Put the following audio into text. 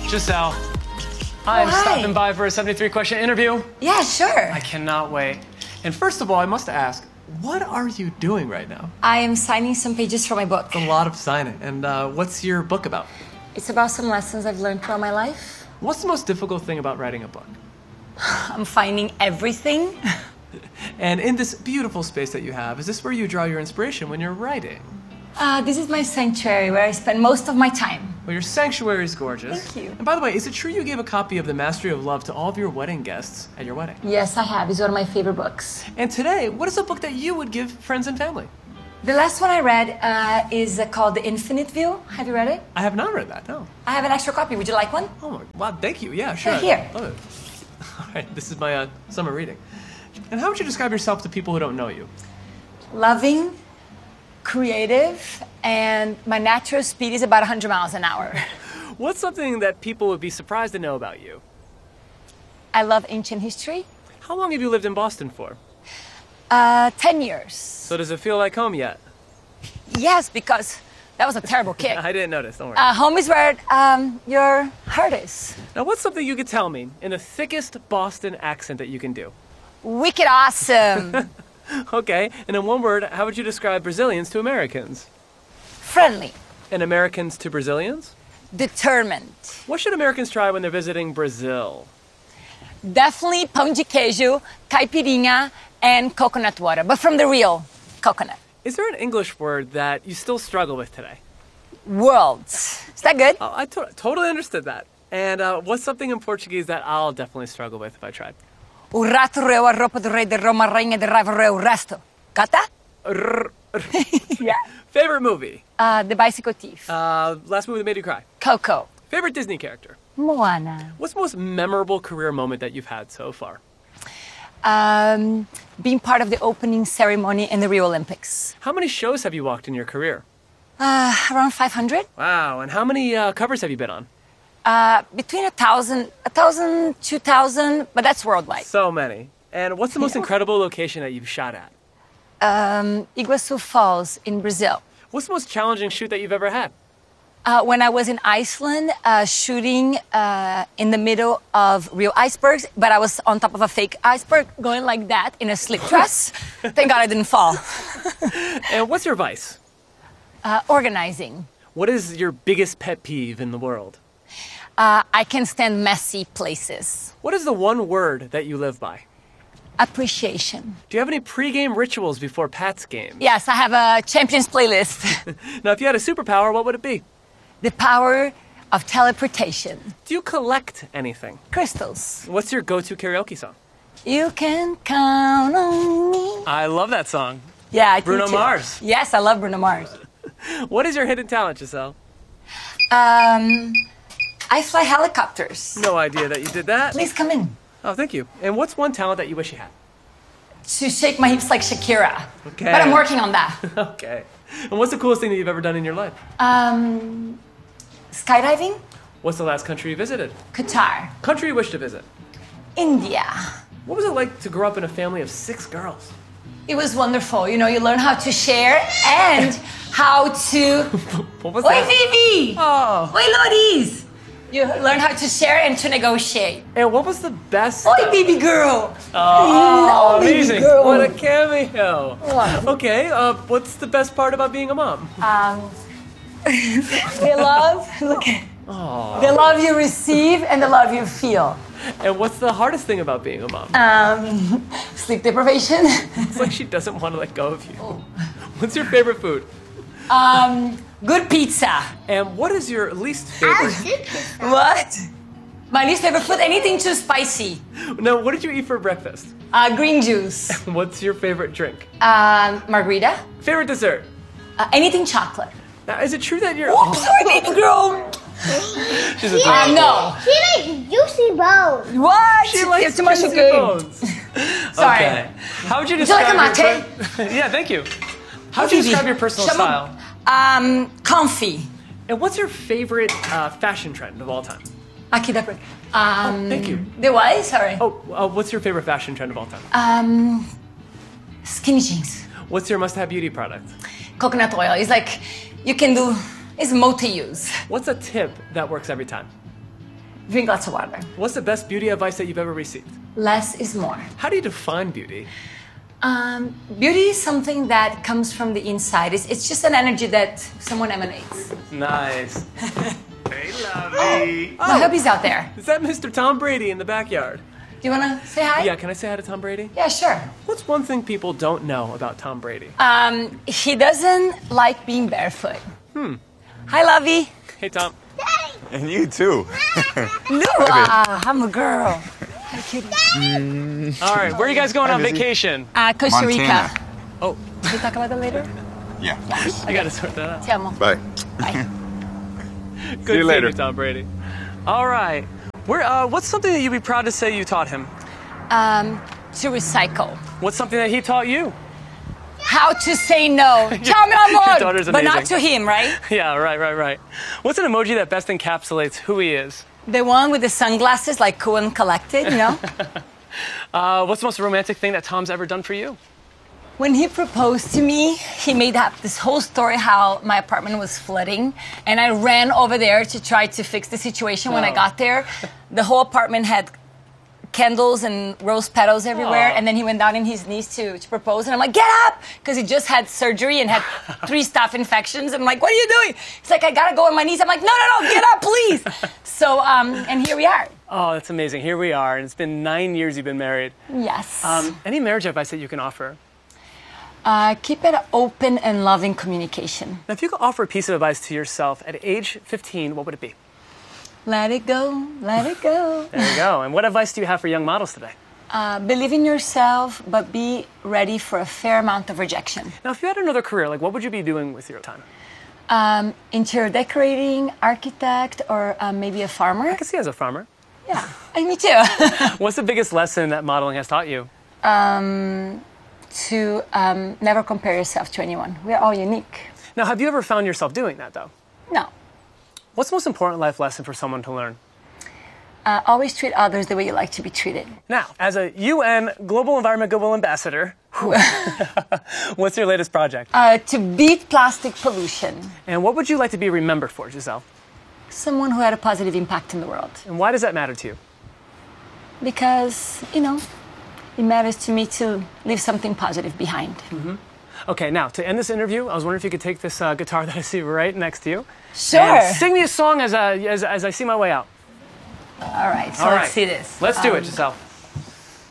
Giselle, I'm hi. stopping by for a 73-question interview. Yeah, sure. I cannot wait. And first of all, I must ask, what are you doing right now? I am signing some pages for my book. A lot of signing. And what's your book about? It's about some lessons I've learned throughout my life. What's the most difficult thing about writing a book? I'm finding everything. And in this beautiful space that you have, is this where you draw your inspiration when you're writing? This is my sanctuary where I spend most of my time. Well, your sanctuary is gorgeous. Thank you. And by the way, is it true you gave a copy of The Mastery of Love to all of your wedding guests at your wedding? Yes, I have. It's one of my favorite books. And today, what is a book that you would give friends and family? The last one I read is called The Infinite View. Have you read it? I have not read that, no. I have an extra copy. Would you like one? Oh, my, wow, thank you. Yeah, sure. Here. Love it. All right, this is my summer reading. And how would you describe yourself to people who don't know you? Loving, creative, and my natural speed is about 100 miles an hour. What's something that people would be surprised to know about you? I love ancient history. How long have you lived in Boston for? 10 years. So does it feel like home yet? Yes, because that was a terrible kick. I didn't notice, don't worry. Home is where your heart is. Now, what's something you could tell me in the thickest Boston accent that you can do? Wicked awesome. Okay, and in one word, how would you describe Brazilians to Americans? Friendly. And Americans to Brazilians? Determined. What should Americans try when they're visiting Brazil? Definitely pão de queijo, caipirinha, and coconut water, but from the real coconut. Is there an English word that you still struggle with today? Worlds. Is that good? Oh, I totally understood that. And what's something in Portuguese that I'll definitely struggle with if I tried? O rato reu a roupa do rei de Roma, rainha de raiva reu o resto. Got that? Yeah. Favorite movie? The Bicycle Thief. Last movie that made you cry? Coco. Favorite Disney character? Moana. What's the most memorable career moment that you've had so far? Being part of the opening ceremony in the Rio Olympics. How many shows have you walked in your career? Around 500. Wow, and how many covers have you been on? Between 1,000, 2,000, but that's worldwide. So many. And what's the most incredible location that you've shot at? Iguazu Falls in Brazil. What's the most challenging shoot that you've ever had? When I was in Iceland, shooting in the middle of real icebergs, but I was on top of a fake iceberg, going like that in a slip dress. Thank God I didn't fall. And what's your vice? Organizing. What is your biggest pet peeve in the world? I can stand messy places. What is the one word that you live by? Appreciation. Do you have any pre-game rituals before Pat's game? Yes, I have a Champions playlist. Now, if you had a superpower, what would it be? The power of teleportation. Do you collect anything? Crystals. What's your go-to karaoke song? You can count on me. I love that song. Yeah, I do Bruno too. Mars. Yes, I love Bruno Mars. What is your hidden talent, Giselle? I fly helicopters. No idea that you did that. Please come in. Oh, thank you. And what's one talent that you wish you had? To shake my hips like Shakira. Okay. But I'm working on that. Okay. And what's the coolest thing that you've ever done in your life? Skydiving? What's the last country you visited? Qatar. Country you wish to visit? India. What was it like to grow up in a family of 6 girls? It was wonderful. You know, you learn how to share and how to... What was Oi, that? Vivi! Oh. Oi, Loris! You learn how to share and to negotiate. And what was the best? Oi, baby girl! Oh, baby amazing. girl. What a cameo. Wow. Okay, what's the best part about being a mom? The love, look at the love you receive and the love you feel. And what's the hardest thing about being a mom? Sleep deprivation. It's like she doesn't want to let go of you. What's your favorite food? Good pizza. And what is your least favorite? What? My least favorite food, anything too spicy. No, what did you eat for breakfast? Green juice. What's your favorite drink? Margarita. Favorite dessert? Anything chocolate. Now, is it true that you're... Oops, sorry, baby girl. She's a No. She likes juicy bones. What? She likes You have too much juicy sugar. bones. Sorry. Okay. How would you Would you like describe a mate? Yeah, thank you. How would you describe your personal style? Comfy. And what's your favorite fashion trend of all time? Aqui dá pra... Thank you. The what? Sorry. What's your favorite fashion trend of all time? Skinny jeans. What's your must-have beauty product? Coconut oil. It's like, you can do... It's multi-use. What's a tip that works every time? Drink lots of water. What's the best beauty advice that you've ever received? Less is more. How do you define beauty? Beauty is something that comes from the inside. It's just an energy that someone emanates. Nice. Hey, Lovey. My hubby's out there. Is that Mr. Tom Brady in the backyard? Do you want to say hi? Yeah, can I say hi to Tom Brady? Yeah, sure. What's one thing people don't know about Tom Brady? He doesn't like being barefoot. Hi, Lovey. Hey, Tom. And you too. I'm a girl. Hi, kitty. All right, where are you guys going on vacation? Costa Rica. Montana. Oh, Can we talk about that later? Yeah. I gotta sort that out. Te amo. Bye. Bye. Good See you seeing later. you, Tom Brady. All right. What's something that you'd be proud to say you taught him? To recycle. What's something that he taught you? How to say no. Ciao, mi amor. daughter's But not amazing. to him, right? Yeah, right. What's an emoji that best encapsulates who he is? The one with the sunglasses, like cool and collected, you know? What's the most romantic thing that Tom's ever done for you? When he proposed to me, he made up this whole story how my apartment was flooding, and I ran over there to try to fix the situation. When I got there, the whole apartment had candles and rose petals everywhere, and then he went down on his knees to propose, and I'm like, get up! Because he just had surgery and had 3 staph infections. I'm like, what are you doing? He's like, I gotta go on my knees. I'm like, no, get up, please! So, and here we are. Oh, that's amazing. Here we are, and it's been 9 years you've been married. Yes. Any marriage advice that you can offer? Keep it open and loving communication. Now, if you could offer a piece of advice to yourself at age 15, what would it be? Let it go, let it go. There you go. And what advice do you have for young models today? Believe in yourself, but be ready for a fair amount of rejection. Now, if you had another career, like what would you be doing with your time? Interior decorating, architect, or maybe a farmer. I can see you as a farmer. Yeah, and me too. What's the biggest lesson that modeling has taught you? To never compare yourself to anyone. We're all unique. Now, have you ever found yourself doing that, though? No. What's the most important life lesson for someone to learn? Always treat others the way you like to be treated. Now, as a UN Global Environment Goodwill Ambassador, what's your latest project? To beat plastic pollution. And what would you like to be remembered for, Giselle? Someone who had a positive impact in the world. And why does that matter to you? Because, you know, it matters to me to leave something positive behind. Okay, now, to end this interview, I was wondering if you could take this guitar that I see right next to you. Sure. And sing me a song as I see my way out. All right, so All let's right. see this. Let's do it, Giselle.